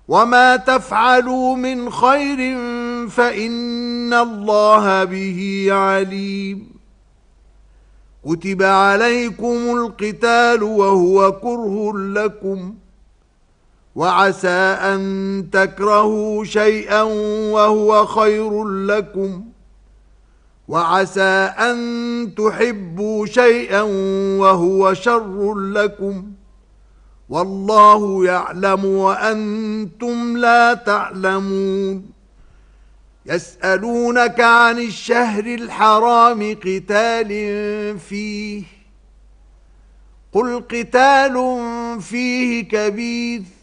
وما تفعلوا من خير فإن الله به عليم. كتب عليكم القتال وهو كره لكم، وعسى أن تكرهوا شيئا وهو خير لكم، وعسى أن تحبوا شيئا وهو شر لكم، والله يعلم وأنتم لا تعلمون. يسألونك عن الشهر الحرام قتال فيه، قل قتال فيه كبير،